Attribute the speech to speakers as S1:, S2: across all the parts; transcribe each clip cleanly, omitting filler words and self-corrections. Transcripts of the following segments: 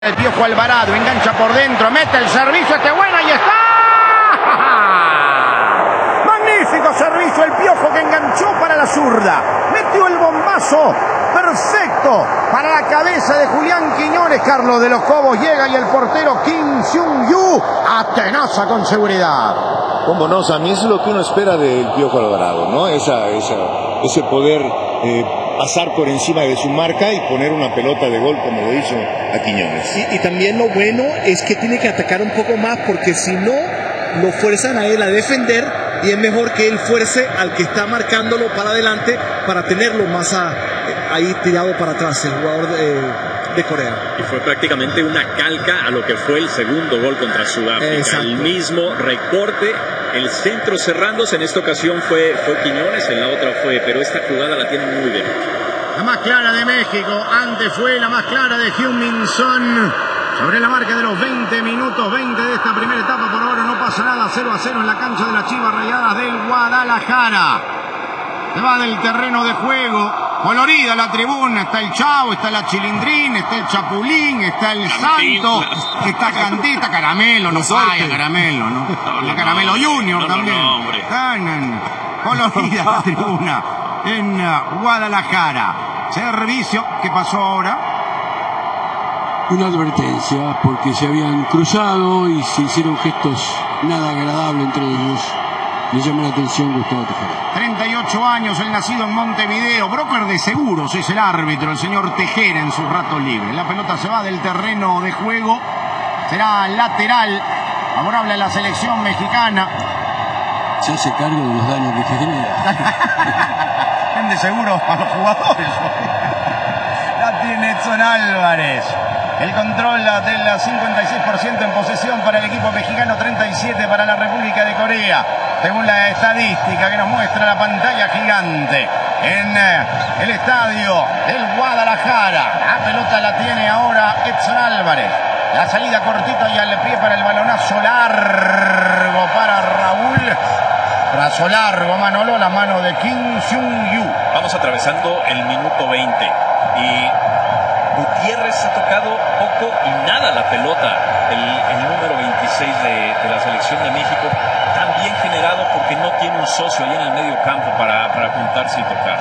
S1: El Piojo Alvarado engancha por dentro, mete el servicio, buena y está. Magnífico servicio el Piojo que enganchó para la zurda. Metió el bombazo perfecto para la cabeza de Julián Quiñones. Carlos de los Cobos llega y el portero Kim Seung-yu atenaza con seguridad.
S2: Cómo no, Sammy, eso es lo que uno espera del Piojo Alvarado, ¿no? Ese poder pasar por encima de su marca y poner una pelota de gol como lo hizo a Quiñones.
S3: Y también lo bueno es que tiene que atacar un poco más, porque si no, lo fuerzan a él a defender y es mejor que él fuerce al que está marcándolo para adelante para tenerlo más ahí tirado para atrás, el jugador de Corea.
S4: Y fue prácticamente una calca a lo que fue el segundo gol contra Sudáfrica.
S3: Exacto.
S4: El mismo recorte, el centro cerrándose. En esta ocasión fue Quiñones, en la otra fue, pero esta jugada la tiene muy bien.
S1: La más clara de México, antes fue la más clara de Heung-min Son. Sobre la marca de los 20 minutos 20 de esta primera etapa, por ahora no pasa nada, 0-0 en la cancha de las Chivas Rayadas del Guadalajara. Se va del terreno de juego, colorida la tribuna, está el Chavo, está la Chilindrín, está el Chapulín, está el Santo, está Cantita, Caramelo, no falla Caramelo, ¿no? La Caramelo Junior también. Colorida la tribuna en Guadalajara. Servicio, ¿qué pasó ahora?
S5: Una advertencia, porque se habían cruzado y se hicieron gestos nada agradables entre ellos. Le llama la atención Gustavo Tejera.
S1: 38 años, el nacido en Montevideo, broker de seguros, es el árbitro, el señor Tejera en sus ratos libres. La pelota se va del terreno de juego, será lateral, favorable a la selección mexicana.
S5: Se hace cargo de los daños que genera.
S1: Vende seguro a los jugadores. La tiene Edson Álvarez. El control del 56% en posesión para el equipo mexicano, 37% para la República de Corea, según la estadística que nos muestra la pantalla gigante en el estadio del Guadalajara. La pelota la tiene ahora Edson Álvarez. La salida cortita y al pie para el balonazo largo para Raúl. Brazo largo, Manolo, la mano de Kim Seung-yu.
S4: Vamos atravesando el minuto 20 y Gutiérrez ha tocado poco y nada la pelota. El número 26 de la selección de México, tan bien generado porque no tiene un socio ahí en el medio campo para juntarse y tocar.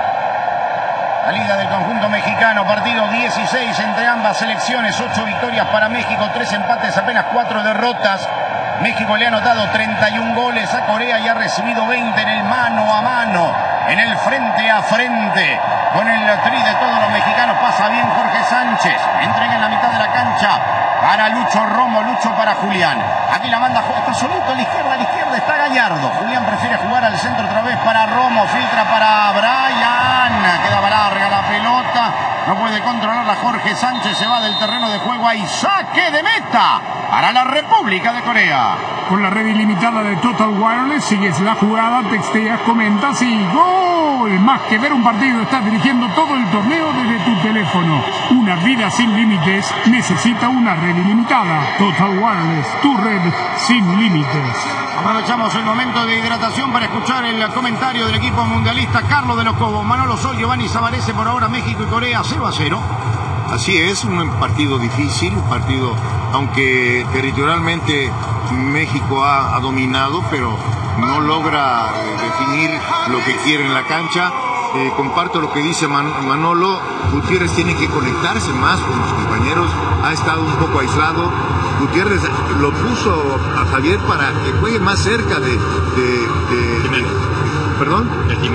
S1: Salida del conjunto mexicano, partido 16 entre ambas selecciones, 8 victorias para México, 3 empates, apenas 4 derrotas. México le ha anotado 31 goles a Corea y ha recibido 20 en el mano a mano, en el frente a frente. Con el tri de todos los mexicanos pasa bien Jorge Sánchez, entrega en la mitad de la cancha para Lucho Romo, Lucho para Julián. Aquí la manda, está solito a la izquierda está Gallardo. Julián prefiere jugar al centro otra vez para Romo, filtra para Brian, quedaba larga la pelota. No puede controlarla Jorge Sánchez, se va del terreno de juego. Hay saque de meta para la República de Corea.
S6: Con la red ilimitada de Total Wireless, sigues la jugada, texteas, comentas y ¡gol! Más que ver un partido, estás dirigiendo todo el torneo desde tu teléfono. Una vida sin límites necesita una red ilimitada. Total Wireless, tu red sin límites.
S1: Aprovechamos el momento de hidratación para escuchar el comentario del equipo mundialista Carlos de los Cobos. Manolo Sol, Giovanni Savarese, por ahora México y Corea 0-0.
S2: Así es, un partido difícil, un partido, aunque territorialmente México ha dominado, pero no logra definir lo que quiere en la cancha. Comparto lo que dice Manolo. Gutiérrez tiene que conectarse más con los compañeros, ha estado un poco aislado. Gutiérrez lo puso a Javier para que juegue más cerca de
S4: Jiménez.
S2: ¿Perdón?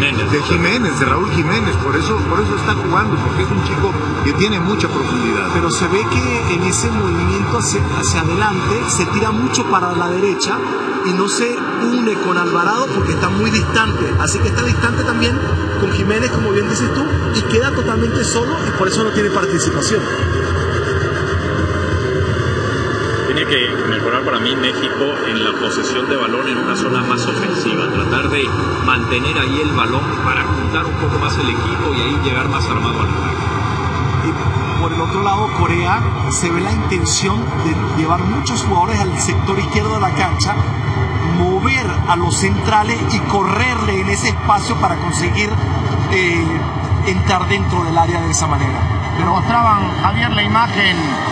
S2: De Raúl Jiménez, por eso está jugando, porque es un chico que tiene mucha profundidad.
S3: Pero se ve que en ese movimiento hacia adelante se tira mucho para la derecha y no se une con Alvarado porque está muy distante. Así que está distante también con Jiménez, como bien dices tú, y queda totalmente solo y por eso no tiene participación.
S4: Tiene que mejorar para mí México en la posesión de balón en una zona más ofensiva, tratar de mantener ahí el balón para juntar un poco más el equipo y ahí llegar más armado al ataque.
S3: Y por el otro lado, Corea, se ve la intención de llevar muchos jugadores al sector izquierdo de la cancha, mover a los centrales y correrle en ese espacio para conseguir entrar dentro del área de esa manera.
S1: Pero mostraban, Javier, la imagen